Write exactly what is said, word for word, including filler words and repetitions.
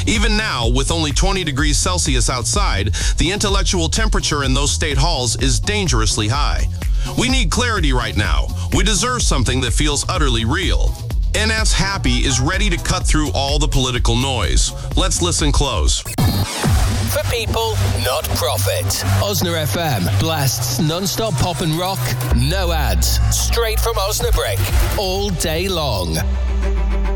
Even now, with only twenty degrees Celsius outside, the intellectual temperature in those state halls is dangerously high. We need clarity right now. We deserve something that feels utterly real. N F's Happy is ready to cut through all the political noise. Let's listen close. For people, not profit. Osna F M blasts non-stop pop and rock, no ads, straight from Osnabrück, all day long.